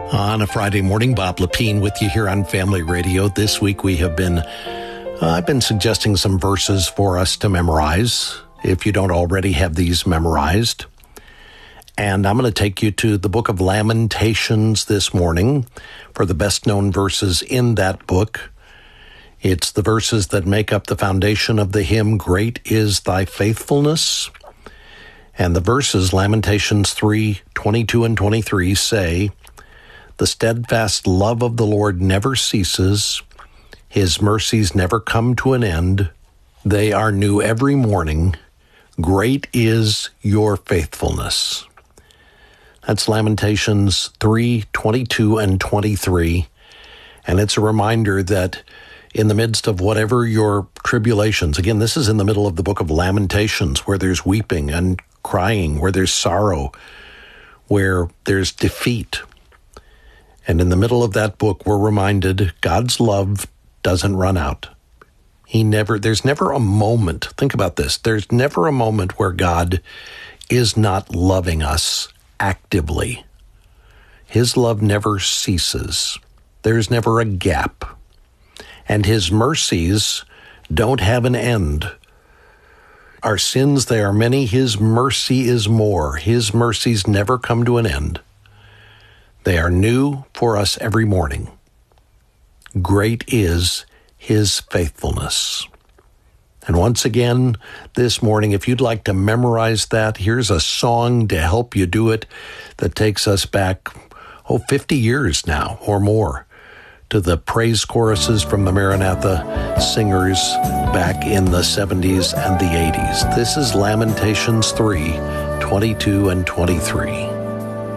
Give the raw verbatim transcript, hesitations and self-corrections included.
On a Friday morning, Bob Lepine with you here on Family Radio. This week we have been, uh, I've been suggesting some verses for us to memorize, if you don't already have these memorized. And I'm going to take you to the book of Lamentations this morning for the best known verses in that book. It's the verses that make up the foundation of the hymn, Great is Thy Faithfulness. And the verses, Lamentations three, twenty-two and twenty-three, say, The steadfast love of the Lord never ceases. His mercies never come to an end. They are new every morning. Great is your faithfulness. That's Lamentations three, twenty-two and twenty-three. And it's a reminder that in the midst of whatever your tribulations, again, this is in the middle of the book of Lamentations, where there's weeping and crying, where there's sorrow, where there's defeat. And in the middle of that book, we're reminded God's love doesn't run out. He never, there's never a moment, think about this, there's never a moment where God is not loving us actively. His love never ceases. There's never a gap. And his mercies don't have an end. Our sins, they are many. His mercy is more. His mercies never come to an end. They are new for us every morning. Great is his faithfulness. And once again, this morning, if you'd like to memorize that, here's a song to help you do it that takes us back, oh, fifty years now or more, to the praise choruses from the Maranatha singers back in the seventies and the eighties. This is Lamentations three, twenty-two and twenty-three.